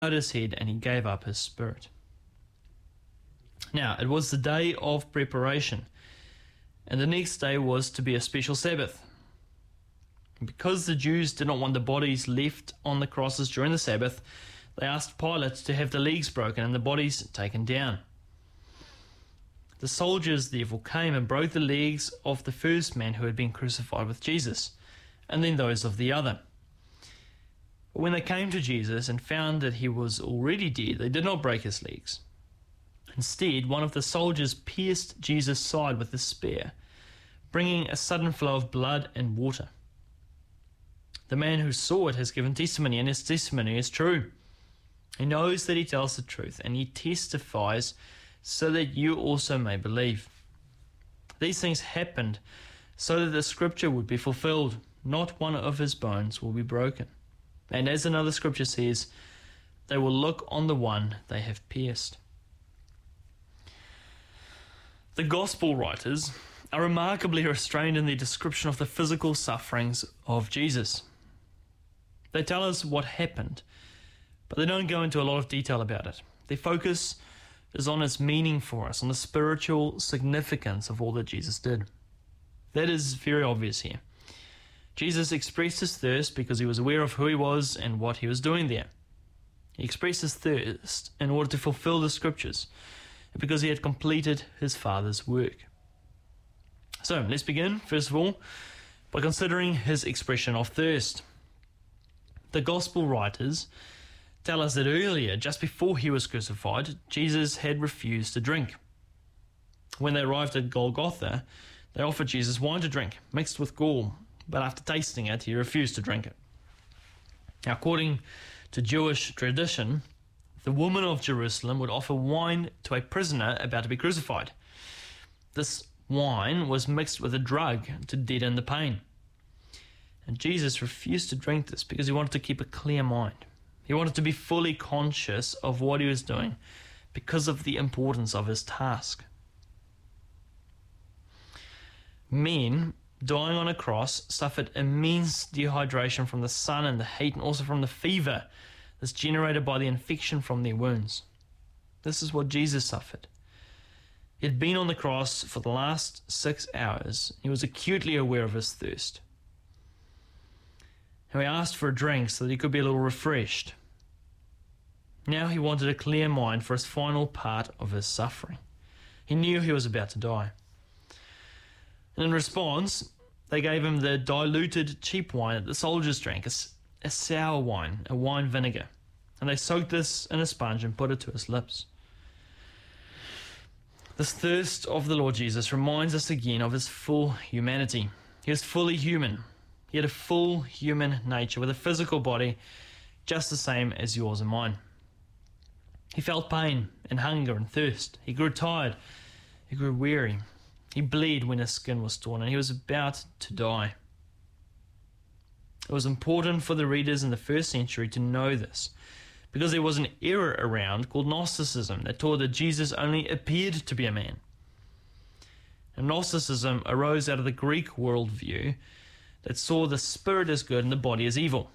his head and he gave up his spirit. Now, it was the day of preparation, and the next day was to be a special Sabbath. Because the Jews did not want the bodies left on the crosses during the Sabbath, they asked Pilate to have the legs broken and the bodies taken down. The soldiers therefore came and broke the legs of the first man who had been crucified with Jesus, and then those of the other. But when they came to Jesus and found that he was already dead, they did not break his legs. Instead, one of the soldiers pierced Jesus' side with a spear, bringing a sudden flow of blood and water. The man who saw it has given testimony, and his testimony is true. He knows that he tells the truth, and he testifies so that you also may believe. These things happened so that the scripture would be fulfilled. Not one of his bones will be broken. And as another scripture says, they will look on the one they have pierced. The gospel writers are remarkably restrained in their description of the physical sufferings of Jesus. They tell us what happened, but they don't go into a lot of detail about it. Their focus is on its meaning for us, on the spiritual significance of all that Jesus did. That is very obvious here. Jesus expressed his thirst because he was aware of who he was and what he was doing there. He expressed his thirst in order to fulfill the scriptures, because he had completed his Father's work. So let's begin, first of all, by considering his expression of thirst. The gospel writers tell us that earlier, just before he was crucified, Jesus had refused to drink. When they arrived at Golgotha, they offered Jesus wine to drink, mixed with gall, but after tasting it, he refused to drink it. Now, according to Jewish tradition, the woman of Jerusalem would offer wine to a prisoner about to be crucified. This wine was mixed with a drug to deaden the pain. And Jesus refused to drink this because he wanted to keep a clear mind. He wanted to be fully conscious of what he was doing because of the importance of his task. Men dying on a cross suffered immense dehydration from the sun and the heat, and also from the fever that's generated by the infection from their wounds. This is what Jesus suffered. He had been on the cross for the last 6 hours. He was acutely aware of his thirst. And he asked for a drink so that he could be a little refreshed. Now he wanted a clear mind for his final part of his suffering. He knew he was about to die. And in response, they gave him the diluted cheap wine that the soldiers drank, a sour wine, a wine vinegar. And they soaked this in a sponge and put it to his lips. This thirst of the Lord Jesus reminds us again of his full humanity. He was fully human. He had a full human nature with a physical body just the same as yours and mine. He felt pain and hunger and thirst. He grew tired. He grew weary. He bled when his skin was torn, and he was about to die. It was important for the readers in the first century to know this, because there was an error around called Gnosticism that taught that Jesus only appeared to be a man. And Gnosticism arose out of the Greek worldview that saw the spirit as good and the body as evil.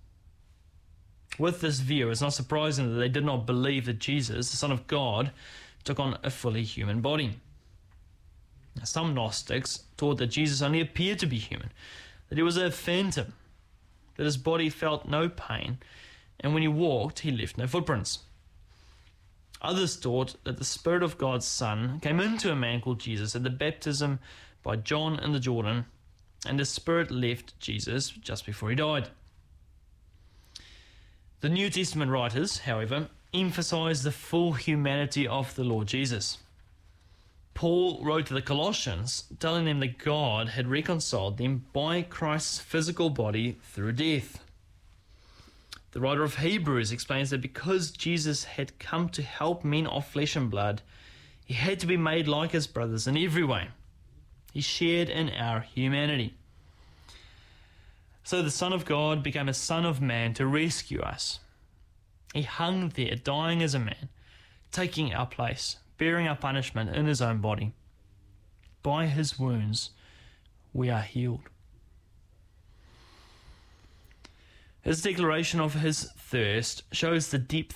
With this view, it's not surprising that they did not believe that Jesus, the Son of God, took on a fully human body. Some Gnostics taught that Jesus only appeared to be human, that he was a phantom, that his body felt no pain, and when he walked, he left no footprints. Others taught that the Spirit of God's Son came into a man called Jesus at the baptism by John in the Jordan, and the Spirit left Jesus just before he died. The New Testament writers, however, emphasize the full humanity of the Lord Jesus. Paul wrote to the Colossians, telling them that God had reconciled them by Christ's physical body through death. The writer of Hebrews explains that because Jesus had come to help men of flesh and blood, he had to be made like his brothers in every way. He shared in our humanity. So the Son of God became a Son of Man to rescue us. He hung there, dying as a man, taking our place, bearing our punishment in his own body. By his wounds, we are healed. His declaration of his thirst shows the depth